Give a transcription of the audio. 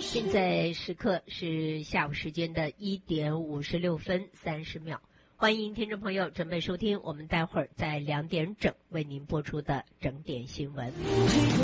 现在时刻是下午时间的1点56分30秒，欢迎听众朋友准备收听我们待会儿在2点整为您播出的整点新闻。